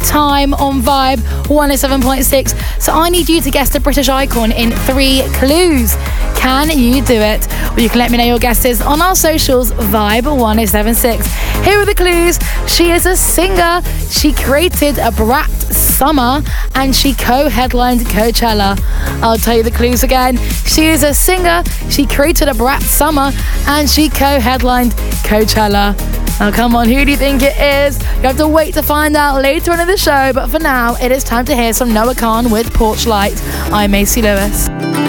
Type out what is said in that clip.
time on Vibe 107.6. So I need you to guess the British icon in 3 clues. Can you do it? Well, you can let me know your guesses on our socials, Vibe 1076. Here are the clues. She is a singer. She created a Brat Summer and she co-headlined Coachella. I'll tell you the clues again. She is a singer. She created a Brat Summer and she co-headlined Coachella. Now, come on, who do you think it is? You have to wait to find out later on in the show, but for now, it is time to hear some Noah Khan with Porch Light. I'm Macy Lewis.